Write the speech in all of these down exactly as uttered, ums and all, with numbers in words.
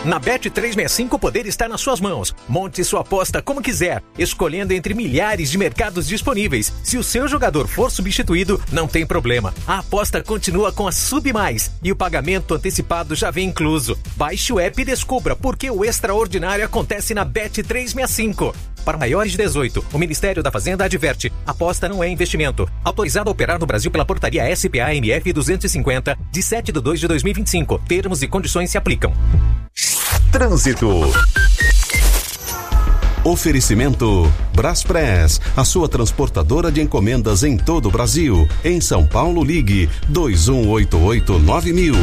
Na Bet trezentos e sessenta e cinco o poder está nas suas mãos. Monte sua aposta como quiser, escolhendo entre milhares de mercados disponíveis. Se o seu jogador for substituído, não tem problema. A aposta continua com a Submais e o pagamento antecipado já vem incluso. Baixe o app e descubra por que o extraordinário acontece na Bet trezentos e sessenta e cinco. Para maiores de dezoito, o Ministério da Fazenda adverte: aposta não é investimento. Autorizado a operar no Brasil pela portaria S P A M F duzentos e cinquenta, de sete de dois de dois mil e vinte e cinco. Termos e condições se aplicam. Trânsito. Oferecimento Braspress, a sua transportadora de encomendas em todo o Brasil. Em São Paulo, ligue dois um oito oito nove mil.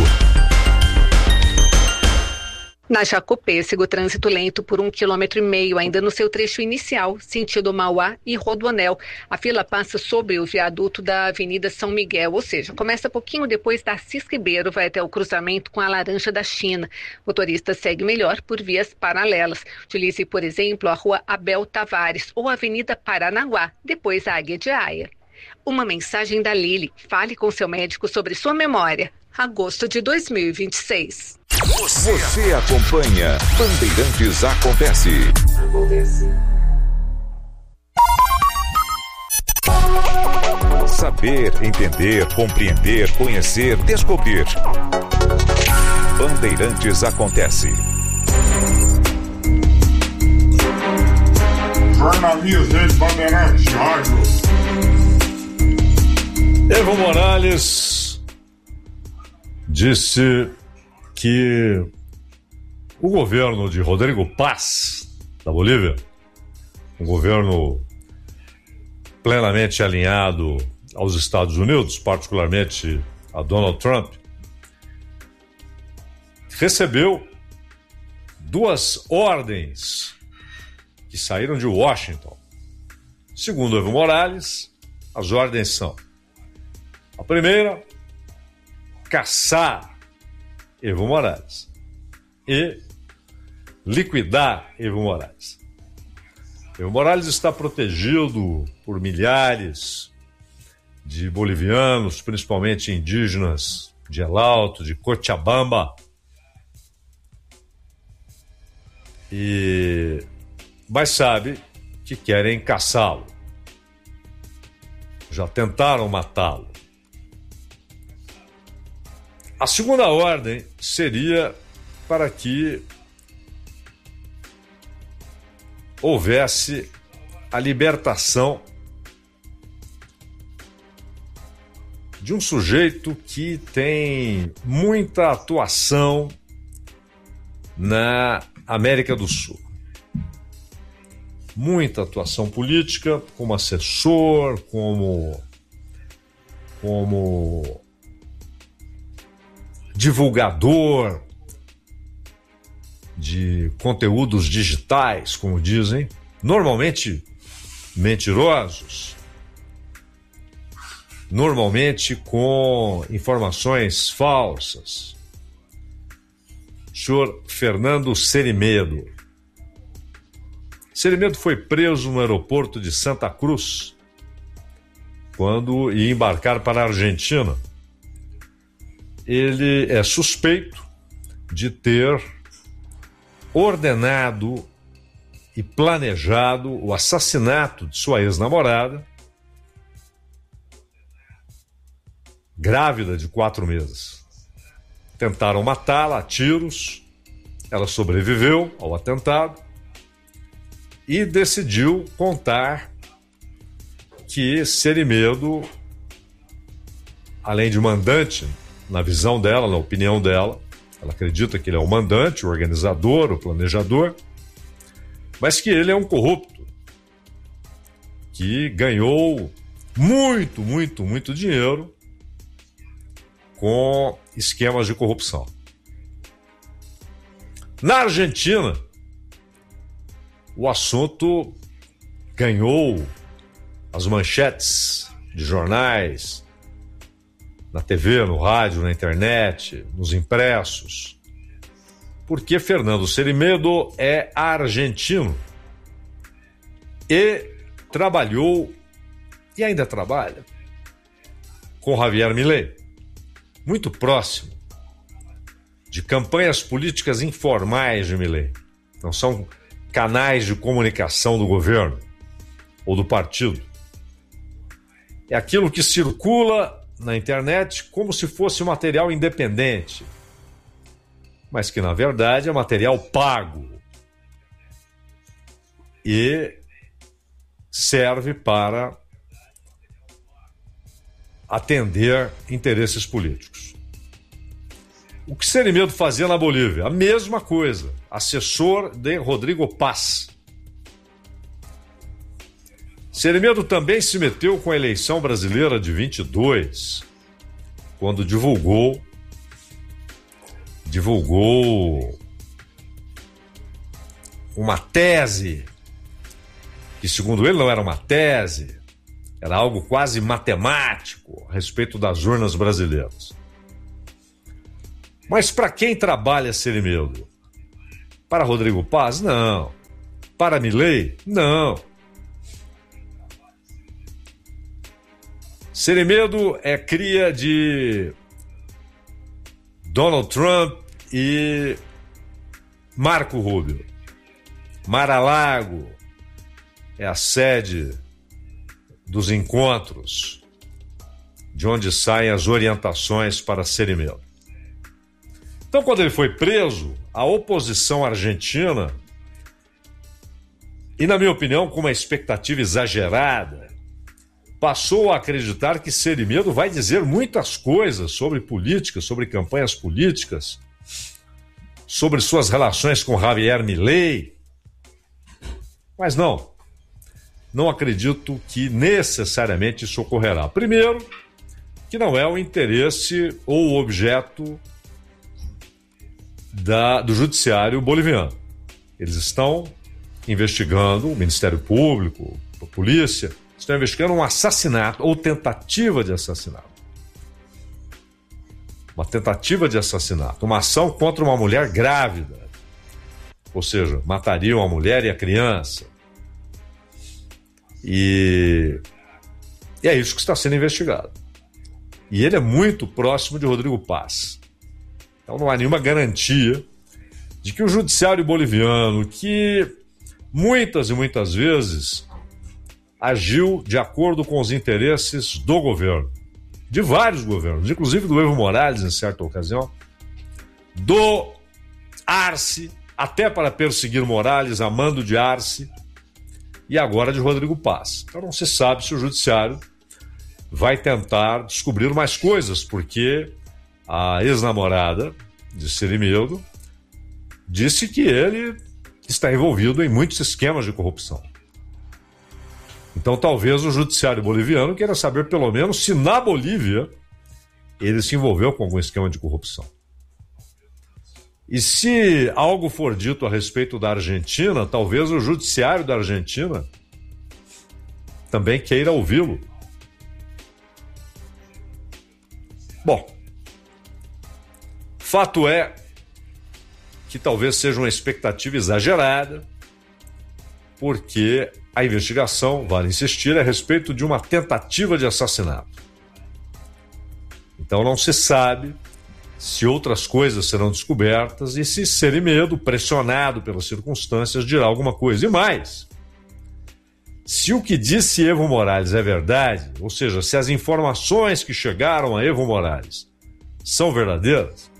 Na Jacopêssego, trânsito lento por um quilômetro e meio, ainda no seu trecho inicial, sentido Mauá e Rodoanel. A fila passa sobre o viaduto da Avenida São Miguel, ou seja, começa pouquinho depois da Assis Ribeiro, vai até o cruzamento com a Laranja da China. O motorista segue melhor por vias paralelas. Utilize, por exemplo, a Rua Abel Tavares ou a Avenida Paranaguá, depois a Águia de Aia. Uma mensagem da Lili: fale com seu médico sobre sua memória. Agosto de dois mil e vinte e seis. Você, Você acompanha Bandeirantes Acontece. Acontece. Saber, entender, compreender, conhecer, descobrir. Bandeirantes Acontece. Jornalismo de Bandeirantes Rádio. Evo Morales disse que o governo de Rodrigo Paz, da Bolívia, um governo plenamente alinhado aos Estados Unidos, particularmente a Donald Trump, recebeu duas ordens que saíram de Washington. Segundo Evo Morales, as ordens são: a primeira, caçar Evo Morales e liquidar Evo Morales. Evo Morales está protegido por milhares de bolivianos, principalmente indígenas de El Alto, de Cochabamba, e mas sabe que querem caçá-lo. Já tentaram matá-lo. A segunda ordem seria para que houvesse a libertação de um sujeito que tem muita atuação na América do Sul. Muita atuação política, como assessor, como, como divulgador de conteúdos digitais, como dizem, normalmente mentirosos, normalmente com informações falsas. O senhor Fernando Cerimedo. Cerimedo foi preso no aeroporto de Santa Cruz quando ia embarcar para a Argentina. Ele é suspeito de ter ordenado e planejado o assassinato de sua ex-namorada, grávida de quatro meses. Tentaram matá-la a tiros, ela sobreviveu ao atentado e decidiu contar que Cerimedo, além de mandante, na visão dela, na opinião dela, ela acredita que ele é o mandante, o organizador, o planejador, mas que ele é um corrupto, que ganhou muito, muito, muito dinheiro com esquemas de corrupção. Na Argentina, o assunto ganhou as manchetes de jornais, na T V, no rádio, na internet, nos impressos, porque Fernando Cerimedo é argentino e trabalhou, e ainda trabalha, com Javier Milei, muito próximo de campanhas políticas informais de Milei. Não são canais de comunicação do governo ou do partido. É aquilo que circula na internet como se fosse um material independente, mas que, na verdade, é material pago e serve para atender interesses políticos. O que Cerimedo fazia na Bolívia? A mesma coisa. Assessor de Rodrigo Paz. Cerimedo também se meteu com a eleição brasileira de vinte e dois, quando divulgou divulgou uma tese que, segundo ele, não era uma tese, era algo quase matemático a respeito das urnas brasileiras. Mas para quem trabalha Cerimedo? Para Rodrigo Paz? Não. Para Milei? Não. Cerimedo é cria de Donald Trump e Marco Rubio. Mar-a-Lago é a sede dos encontros, de onde saem as orientações para Cerimedo. Então, quando ele foi preso, a oposição argentina, e na minha opinião com uma expectativa exagerada, passou a acreditar que Cerimedo vai dizer muitas coisas sobre política, sobre campanhas políticas, sobre suas relações com Javier Milei. Mas não, não acredito que necessariamente isso ocorrerá. Primeiro, que não é o interesse ou o objeto da, do judiciário boliviano. Eles estão investigando, o Ministério Público, a polícia, estão investigando um assassinato ou tentativa de assassinato. Uma tentativa de assassinato, uma ação contra uma mulher grávida. Ou seja, matariam a mulher e a criança. E, e é isso que está sendo investigado. E ele é muito próximo de Rodrigo Paz. Então não há nenhuma garantia de que o judiciário boliviano, que muitas e muitas vezes agiu de acordo com os interesses do governo, de vários governos, inclusive do Evo Morales em certa ocasião, do Arce, até para perseguir Morales, a mando de Arce, e agora de Rodrigo Paz. Então não se sabe se o judiciário vai tentar descobrir mais coisas, porque a ex-namorada de Cerimedo disse que ele está envolvido em muitos esquemas de corrupção. Então talvez o judiciário boliviano queira saber pelo menos se na Bolívia ele se envolveu com algum esquema de corrupção. E se algo for dito a respeito da Argentina, talvez o judiciário da Argentina também queira ouvi-lo. Bom, fato é que talvez seja uma expectativa exagerada, porque a investigação, vale insistir, é a respeito de uma tentativa de assassinato. Então não se sabe se outras coisas serão descobertas e se Cerimedo, pressionado pelas circunstâncias, dirá alguma coisa. E mais, se o que disse Evo Morales é verdade, ou seja, se as informações que chegaram a Evo Morales são verdadeiras,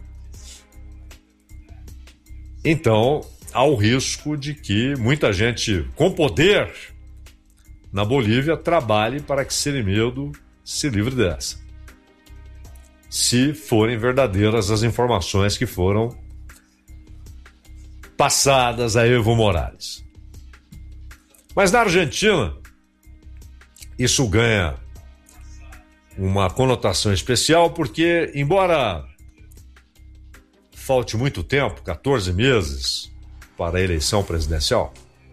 então há o risco de que muita gente com poder na Bolívia trabalhe para que Cerimedo se livre dessa, se forem verdadeiras as informações que foram passadas a Evo Morales. Mas na Argentina, isso ganha uma conotação especial porque, embora falte muito tempo, quatorze meses, para a eleição presidencial,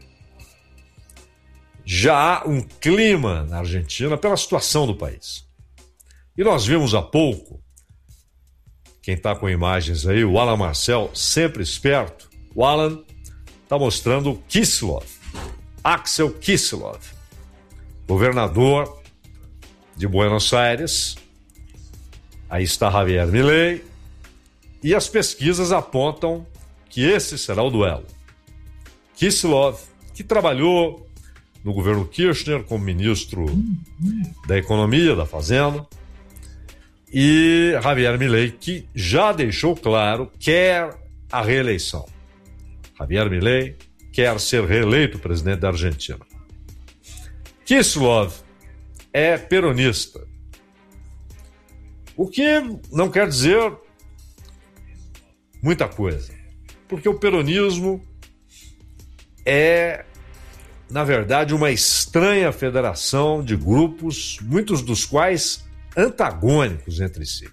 já há um clima na Argentina pela situação do país. E nós vimos há pouco, quem está com imagens aí, o Alan Marcel, sempre esperto, o Alan está mostrando o Kicillof, Axel Kicillof, governador de Buenos Aires. Aí está Javier Milei E as pesquisas apontam que esse será o duelo. Kicillof, que trabalhou no governo Kirchner como ministro da Economia, da Fazenda, e Javier Milei, que já deixou claro que quer a reeleição. Javier Milei quer ser reeleito presidente da Argentina. Kicillof é peronista, o que não quer dizer muita coisa, porque o peronismo é, na verdade, uma estranha federação de grupos, muitos dos quais antagônicos entre si.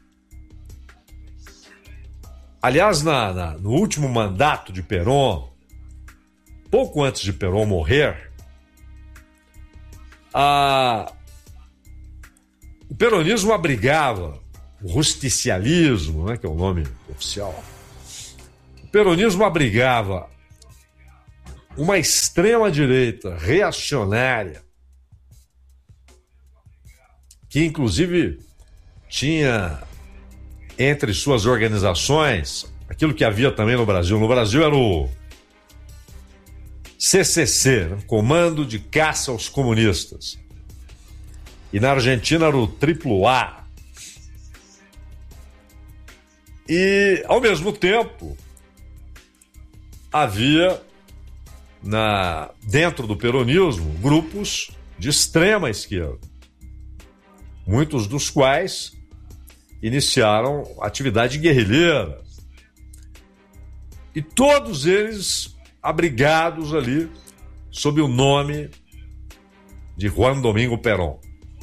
Aliás, na, na, no último mandato de Perón, pouco antes de Perón morrer, a... o peronismo abrigava o justicialismo, né, que é o nome oficial. O peronismo abrigava uma extrema-direita reacionária, que inclusive tinha entre suas organizações aquilo que havia também no Brasil. No Brasil era o C C C, né? Comando de Caça aos Comunistas. E na Argentina era o Triplo A. E, ao mesmo tempo, havia na, dentro do peronismo grupos de extrema esquerda, muitos dos quais iniciaram atividade guerrilheira. E todos eles abrigados ali sob o nome de Juan Domingo Perón.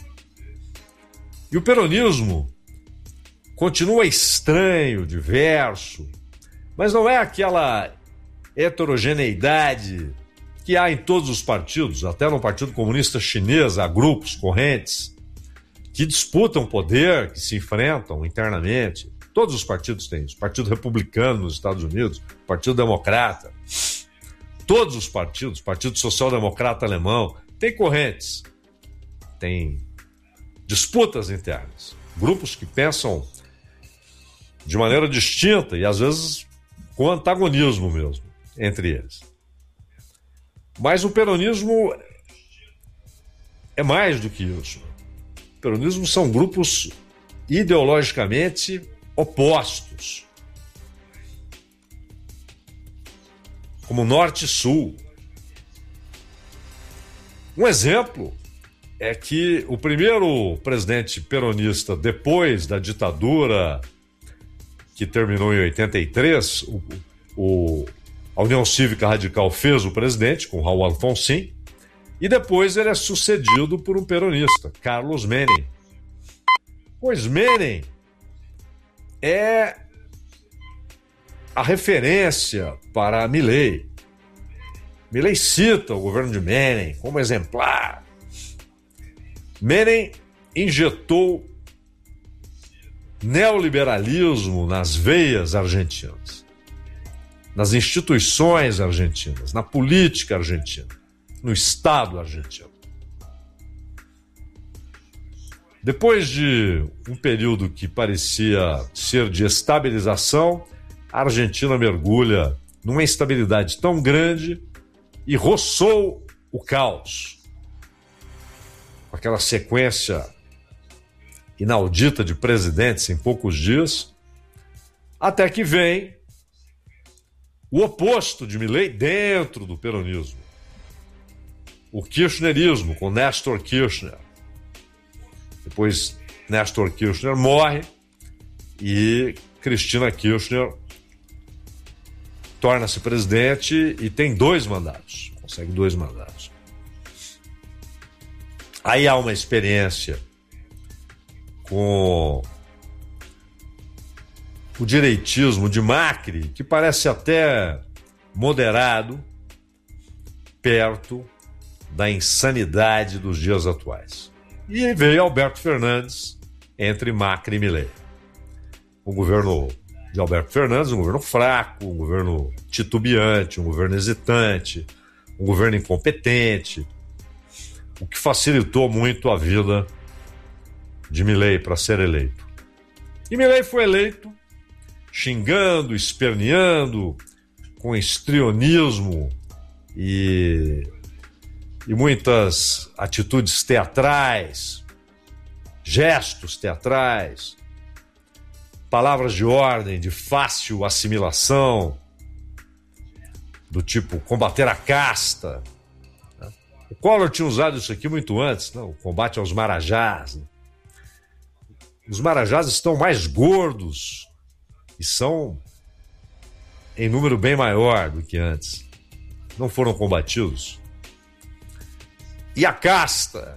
E o peronismo continua estranho, diverso, mas não é aquela heterogeneidade que há em todos os partidos. Até no Partido Comunista Chinês há grupos, correntes, que disputam poder, que se enfrentam internamente. Todos os partidos têm isso. Partido Republicano nos Estados Unidos, Partido Democrata. Todos os partidos, Partido Social Democrata Alemão, tem correntes, tem disputas internas, grupos que pensam de maneira distinta e às vezes com antagonismo mesmo entre eles. Mas o peronismo é mais do que isso. O peronismo são grupos ideologicamente opostos, como Norte e Sul. Um exemplo é que o primeiro presidente peronista depois da ditadura que terminou em oitenta e três, o, o, a União Cívica Radical fez o presidente com Raul Alfonsín, e depois ele é sucedido por um peronista, Carlos Menem. Pois Menem é a referência para Milei. Milei cita o governo de Menem como exemplar. Menem injetou neoliberalismo nas veias argentinas, nas instituições argentinas, na política argentina, no Estado argentino. Depois de um período que parecia ser de estabilização, a Argentina mergulha numa instabilidade tão grande e roçou o caos. Aquela sequência inaudita de presidentes em poucos dias, até que vem o oposto de Milei dentro do peronismo. O kirchnerismo, com Néstor Kirchner. Depois Néstor Kirchner morre e Cristina Kirchner torna-se presidente e tem dois mandatos, consegue dois mandatos. Aí há uma experiência com o direitismo de Macri, que parece até moderado, perto da insanidade dos dias atuais. E veio Alberto Fernandes entre Macri e Milei. O governo de Alberto Fernandes, um governo fraco, um governo titubeante, um governo hesitante, um governo incompetente, o que facilitou muito a vida de Milei para ser eleito. E Milei foi eleito xingando, esperneando, com histrionismo e, e muitas atitudes teatrais, gestos teatrais, palavras de ordem, de fácil assimilação, do tipo combater a casta. O Collor tinha usado isso aqui muito antes, não? O combate aos marajás. Né? Os marajás estão mais gordos e são em número bem maior do que antes. Não foram combatidos. E a casta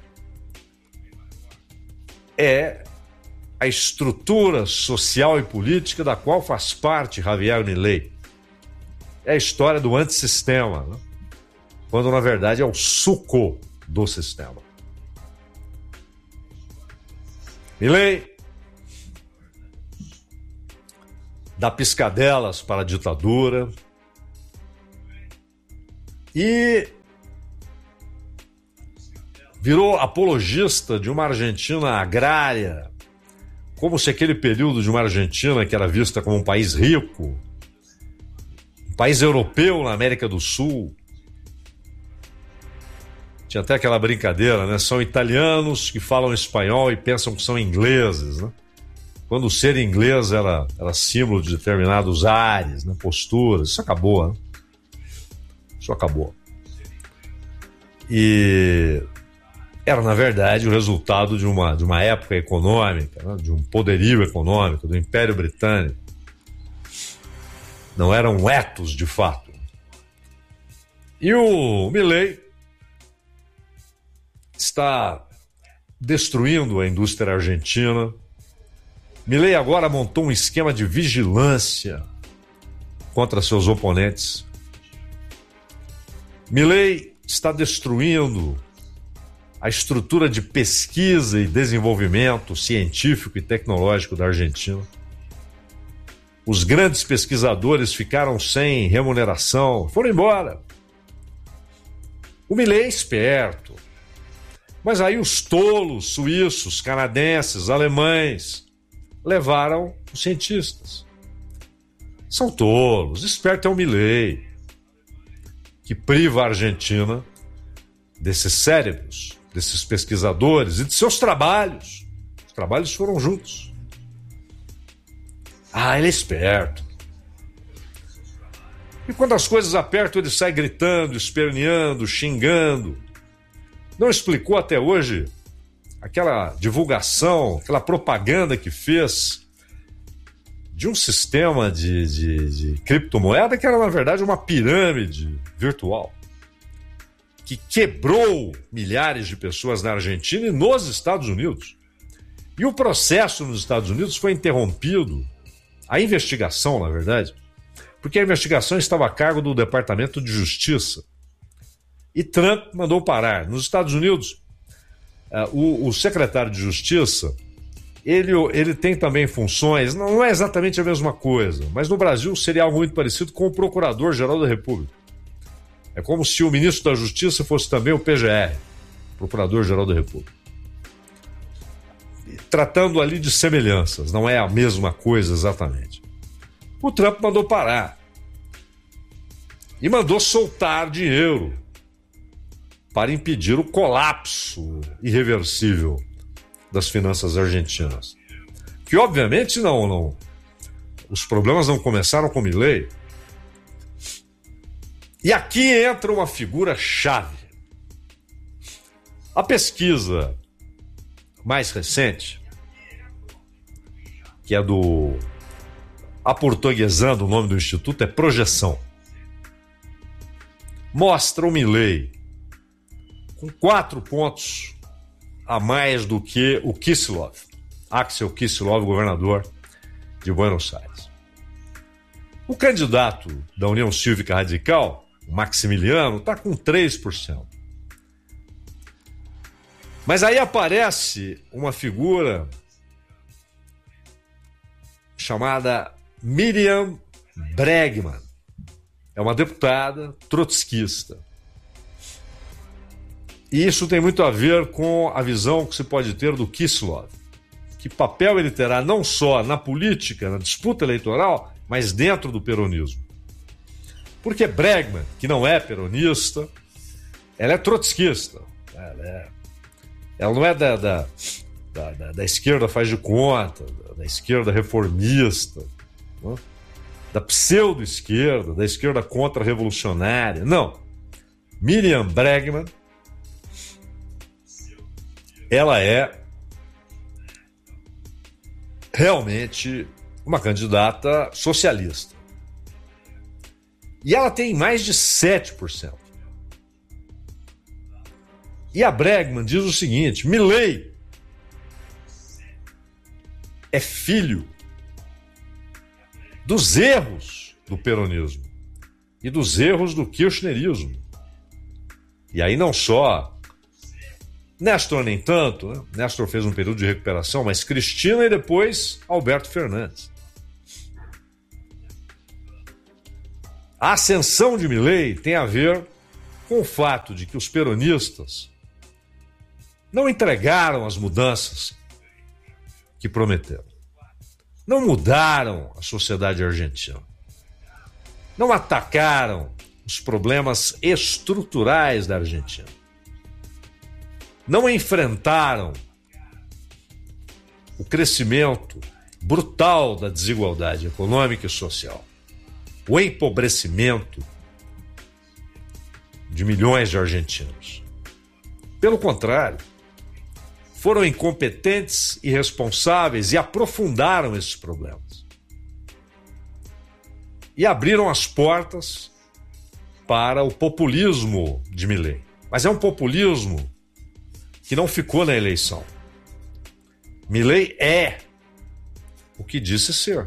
é a estrutura social e política da qual faz parte Javier Milei. É a história do antissistema, né? Quando na verdade é o suco do sistema. Milei dá piscadelas para a ditadura e virou apologista de uma Argentina agrária, como se aquele período de uma Argentina que era vista como um país rico, um país europeu na América do Sul. Tinha até aquela brincadeira, né? São italianos que falam espanhol e pensam que são ingleses, né? Quando o ser inglês era, era símbolo de determinados ares, né? Posturas. Isso acabou, né? Isso acabou. E era, na verdade, o resultado de uma, de uma época econômica, né? De um poderio econômico, do Império Britânico. Não eram etos, de fato. E o Milei está destruindo a indústria argentina. Milei agora montou um esquema de vigilância contra seus oponentes. Milei está destruindo a estrutura de pesquisa e desenvolvimento científico e tecnológico da Argentina. Os grandes pesquisadores ficaram sem remuneração, foram embora. O Milei é esperto. Mas aí os tolos suíços, canadenses, alemães levaram os cientistas. São tolos. Esperto é o Milei, que priva a Argentina desses cérebros, desses pesquisadores e de seus trabalhos. Os trabalhos foram juntos. Ah, ele é esperto. E quando as coisas apertam, ele sai gritando, esperneando, xingando. Não explicou até hoje aquela divulgação, aquela propaganda que fez de um sistema de, de, de criptomoeda que era, na verdade, uma pirâmide virtual que quebrou milhares de pessoas na Argentina e nos Estados Unidos. E o processo nos Estados Unidos foi interrompido, a investigação, na verdade, porque a investigação estava a cargo do Departamento de Justiça. E Trump mandou parar. Nos Estados Unidos, uh, o, o secretário de Justiça, ele, ele tem também funções, não é exatamente a mesma coisa, mas no Brasil seria algo muito parecido com o Procurador-Geral da República. É como se o ministro da Justiça fosse também o P G R, Procurador-Geral da República. E tratando ali de semelhanças, não é a mesma coisa exatamente. O Trump mandou parar. E mandou soltar dinheiro para impedir o colapso irreversível das finanças argentinas. Que obviamente não, não. Os problemas não começaram com Milei. E aqui entra uma figura chave. A pesquisa mais recente, que é do aportuguesando, o nome do instituto é Projeção, mostra o Milei com quatro pontos a mais do que o Kicillof, Axel Kicillof, governador de Buenos Aires. O candidato da União Cívica Radical, o Maximiliano, está com três por cento. Mas aí aparece uma figura chamada Miriam Bregman. É uma deputada trotskista. E isso tem muito a ver com a visão que se pode ter do Kicillof, que papel ele terá não só na política, na disputa eleitoral, mas dentro do peronismo. Porque Bregman, que não é peronista, ela é trotskista. Ela, é, ela não é da, da, da, da, da esquerda faz de conta, da, da esquerda reformista, não? Da pseudo-esquerda, da esquerda contra-revolucionária. Não. Miriam Bregman, ela é realmente uma candidata socialista. E ela tem mais de sete por cento. E a Bregman diz o seguinte: Milei é filho dos erros do peronismo e dos erros do kirchnerismo. E aí não só Néstor nem tanto, né? Néstor fez um período de recuperação, mas Cristina e depois Alberto Fernandes. A ascensão de Milei tem a ver com o fato de que os peronistas não entregaram as mudanças que prometeram. Não mudaram a sociedade argentina. Não atacaram os problemas estruturais da Argentina. Não enfrentaram o crescimento brutal da desigualdade econômica e social. O empobrecimento de milhões de argentinos. Pelo contrário, foram incompetentes, irresponsáveis e aprofundaram esses problemas. E abriram as portas para o populismo de Milei. Mas é um populismo que não ficou na eleição. Milei é o que disse ser.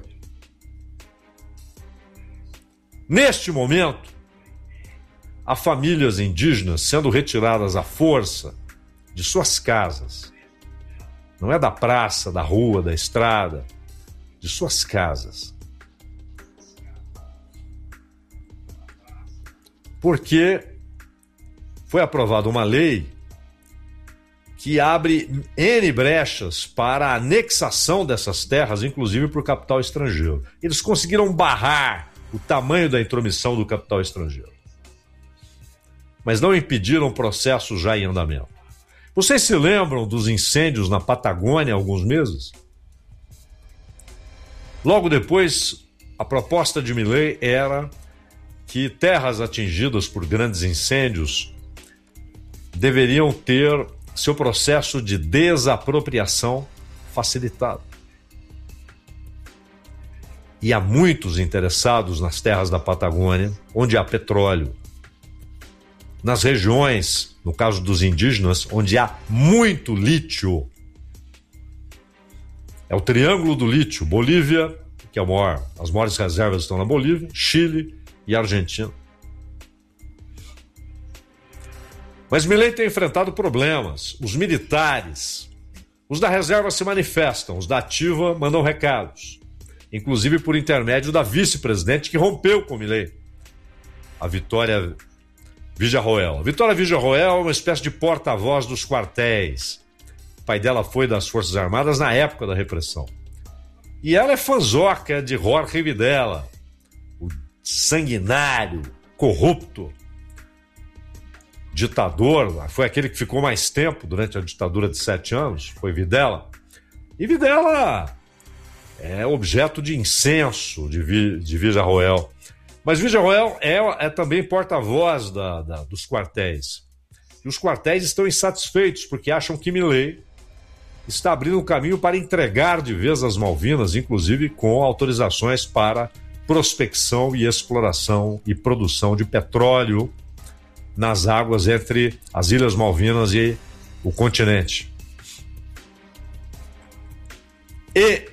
Neste momento, há famílias indígenas sendo retiradas à força de suas casas. Não é da praça, da rua, da estrada, de suas casas. Porque foi aprovada uma lei que abre N brechas para a anexação dessas terras, inclusive por capital estrangeiro. Eles conseguiram barrar o tamanho da intromissão do capital estrangeiro, mas não impediram processos já em andamento. Vocês se lembram dos incêndios na Patagônia há alguns meses? Logo depois, a proposta de Milei era que terras atingidas por grandes incêndios deveriam ter seu processo de desapropriação facilitado. E há muitos interessados nas terras da Patagônia, onde há petróleo. Nas regiões, no caso dos indígenas, onde há muito lítio. É o triângulo do lítio. Bolívia, que é o maior, as maiores reservas estão na Bolívia, Chile e Argentina. Mas Milei tem enfrentado problemas. Os militares, os da reserva se manifestam, os da ativa mandam recados, inclusive por intermédio da vice-presidente que rompeu com Milei, a Vitória Villarroel. A Vitória Villarroel é uma espécie de porta-voz dos quartéis. O pai dela foi das Forças Armadas na época da repressão. E ela é fanzoca de Jorge Videla, o sanguinário, corrupto, ditador, foi aquele que ficou mais tempo durante a ditadura de sete anos, foi Videla. E Videla é objeto de incenso de, Vi, de Villarroel. Mas Villarroel é, é também porta-voz da, da, dos quartéis. E os quartéis estão insatisfeitos porque acham que Milei está abrindo um caminho para entregar de vez as Malvinas, inclusive com autorizações para prospecção e exploração e produção de petróleo nas águas entre as Ilhas Malvinas e o continente. E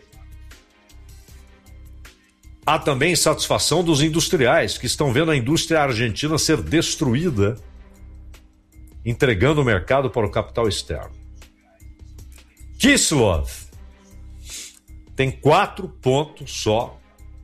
há também insatisfação dos industriais, que estão vendo a indústria argentina ser destruída, entregando o mercado para o capital externo. Kicillof tem quatro pontos só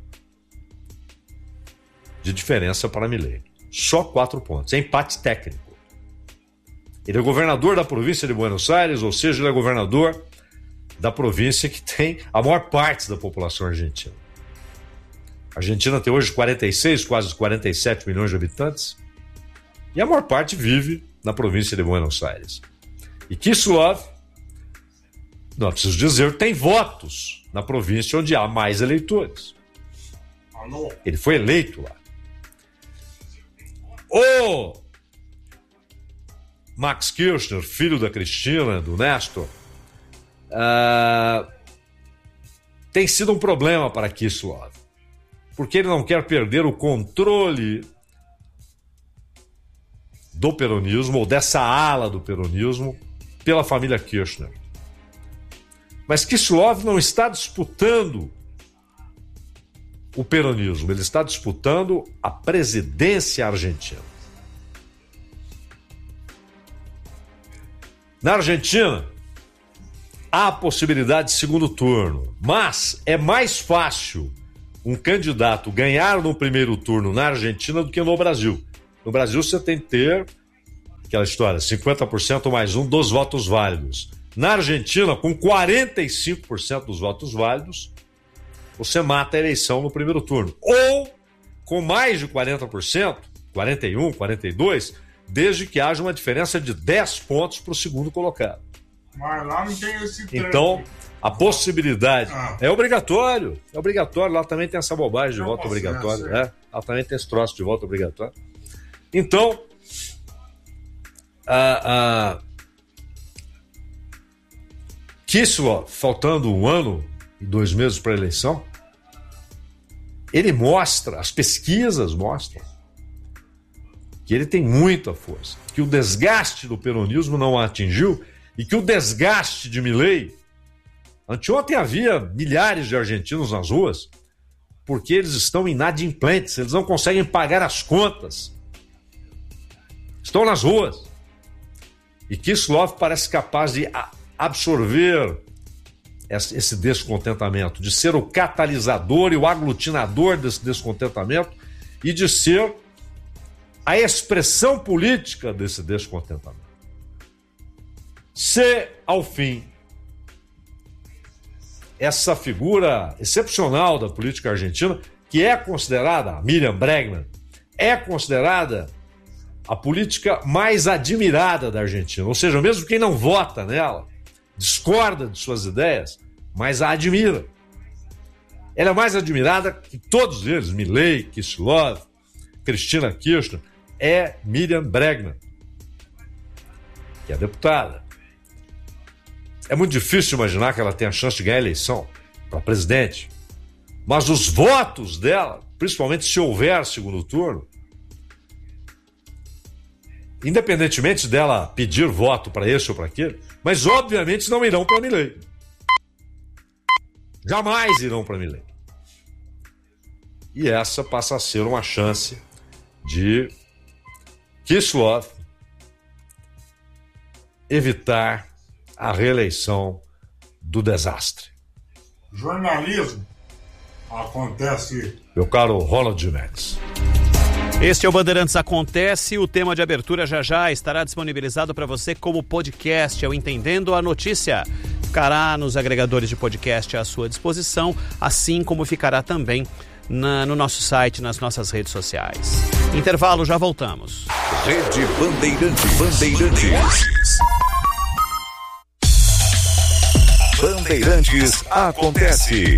de diferença para Milei. Só quatro pontos. É empate técnico. Ele é governador da província de Buenos Aires, ou seja, ele é governador da província que tem a maior parte da população argentina. A Argentina tem hoje quarenta e seis, quase quarenta e sete milhões de habitantes, e a maior parte vive na província de Buenos Aires. E Kicillof, não preciso dizer, tem votos na província onde há mais eleitores. Ele foi eleito lá. O Max Kirchner, filho da Cristina, do Néstor, uh, tem sido um problema para Kicillof, porque ele não quer perder o controle do peronismo, ou dessa ala do peronismo, pela família Kirchner. Mas Kicillof não está disputando o peronismo, ele está disputando a presidência argentina. Na Argentina, há a possibilidade de segundo turno, mas é mais fácil um candidato ganhar no primeiro turno na Argentina do que no Brasil. No Brasil você tem que ter aquela história, cinquenta por cento mais um dos votos válidos. Na Argentina, com quarenta e cinco por cento dos votos válidos, você mata a eleição no primeiro turno. Ou com mais de quarenta por cento, quarenta e um por cento, quarenta e dois por cento, desde que haja uma diferença de dez pontos para o segundo colocado. Mas lá não tem esse trânsito. Então, a possibilidade... Ah. É obrigatório. É obrigatório. Lá também tem essa bobagem de Não voto obrigatório. ser, É. Lá também tem esse troço de voto obrigatório. Então, a... a Kicillof, faltando um ano e dois meses para a eleição, ele mostra, as pesquisas mostram, que ele tem muita força, que o desgaste do peronismo não a atingiu e que o desgaste de Milei... Anteontem havia milhares de argentinos nas ruas porque eles estão inadimplentes, eles não conseguem pagar as contas. Estão nas ruas. E Kicillof parece capaz de absorver esse descontentamento, de ser o catalisador e o aglutinador desse descontentamento e de ser a expressão política desse descontentamento. Se, ao fim, essa figura excepcional da política argentina, que é considerada, a Miriam Bregman, é considerada a política mais admirada da Argentina, ou seja, mesmo quem não vota nela, discorda de suas ideias, mas a admira. Ela é mais admirada que todos eles, Milei, Kicillof, Cristina Kirchner, é Miriam Bregman, que é deputada. É muito difícil imaginar que ela tenha a chance de ganhar a eleição para presidente, mas os votos dela, principalmente se houver segundo turno, independentemente dela pedir voto para esse ou para aquele, mas obviamente não irão para Milei. Jamais irão para Milei. E essa passa a ser uma chance de Kicillof evitar a reeleição do desastre. Jornalismo acontece. Meu caro Ronald Jimenez. Este é o Bandeirantes Acontece. O tema de abertura já já estará disponibilizado para você como podcast. É o Entendendo a Notícia. Ficará nos agregadores de podcast à sua disposição, assim como ficará também na, no nosso site, nas nossas redes sociais. Intervalo, já voltamos. Rede Bandeirantes. Bandeirantes. Bandeirantes Acontece.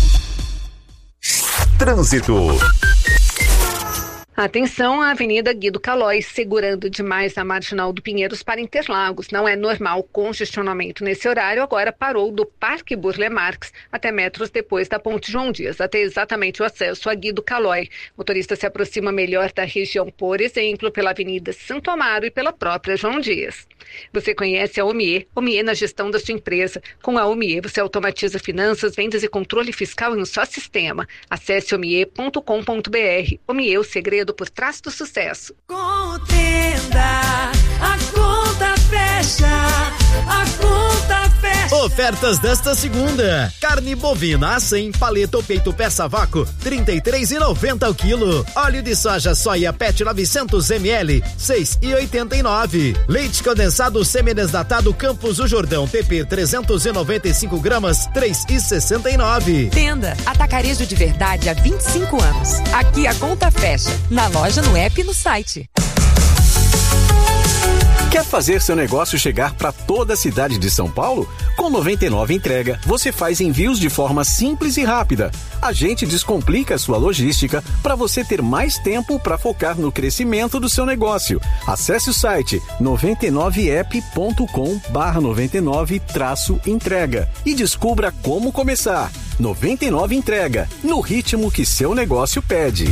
Trânsito. Atenção à Avenida Guido Calói, segurando demais a Marginal do Pinheiros para Interlagos. Não é normal congestionamento nesse horário, agora parou do Parque Burle Marx até metros depois da Ponte João Dias, até exatamente o acesso a Guido Calói. O motorista se aproxima melhor da região, por exemplo, pela Avenida Santo Amaro e pela própria João Dias. Você conhece a Omie, Omie na gestão da sua empresa. Com a Omie, você automatiza finanças, vendas e controle fiscal em um só sistema. Acesse omie ponto com ponto br. Omie, o segredo por trás do sucesso. Contenda, a conta fecha, a conta fecha. Ofertas desta segunda: carne bovina a cem, paleta ou peito peça vácuo, trinta e três reais e noventa centavos o quilo. Óleo de soja soia Pet novecentos mililitros, seis reais e oitenta e nove centavos. Leite condensado semi-desnatado Campos do Jordão P P trezentos e noventa e cinco gramas, três reais e sessenta e nove centavos. Tenda Atacarejo de Verdade há vinte e cinco anos. Aqui a conta fecha. Na loja, no app e no site. Quer fazer seu negócio chegar para toda a cidade de São Paulo? Com noventa e nove Entrega, você faz envios de forma simples e rápida. A gente descomplica a sua logística para você ter mais tempo para focar no crescimento do seu negócio. Acesse o site noventa e nove app ponto com barra noventa e nove traço entrega e descubra como começar. noventa e nove Entrega, no ritmo que seu negócio pede.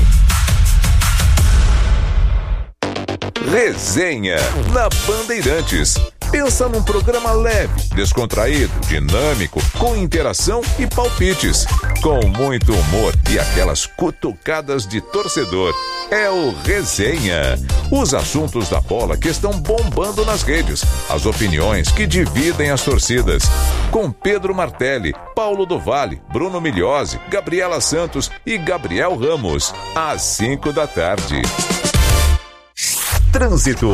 Resenha na Bandeirantes. Pensa num programa leve, descontraído, dinâmico, com interação e palpites, com muito humor e aquelas cutucadas de torcedor. É o Resenha. Os assuntos da bola que estão bombando nas redes, as opiniões que dividem as torcidas. Com Pedro Martelli, Paulo do Vale, Bruno Migliozzi, Gabriela Santos e Gabriel Ramos. Às cinco da tarde. Trânsito.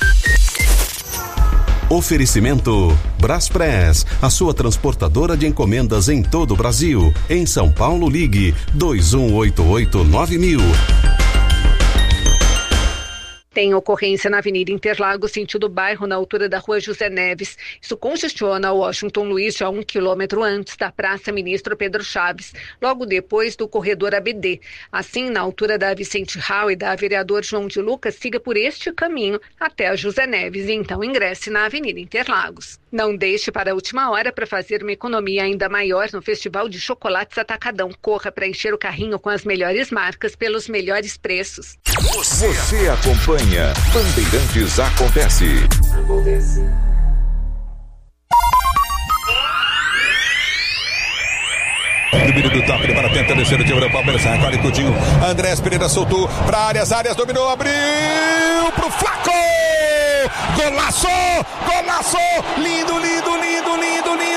Oferecimento Braspress, a sua transportadora de encomendas em todo o Brasil. Em São Paulo, ligue dois um oito oito nove mil. Tem ocorrência na Avenida Interlagos, sentido bairro, na altura da Rua José Neves. Isso congestiona o Washington Luiz já um quilômetro antes da Praça Ministro Pedro Chaves, logo depois do corredor A B D. Assim, na altura da Vicente Rau e da Vereador João de Lucas, siga por este caminho até a José Neves e então ingresse na Avenida Interlagos. Não deixe para a última hora para fazer uma economia ainda maior no Festival de Chocolates Atacadão. Corra para encher o carrinho com as melhores marcas pelos melhores preços. Você, Você acompanha Bandeirantes Acontece. Acontece. Domínio do toque para tentar descer o time do Palmeiras. Agora Coutinho. Andrés Pereira soltou para áreas, áreas, dominou, abriu pro Flaco! Golaço! Golaço! Lindo, lindo, lindo, lindo, lindo!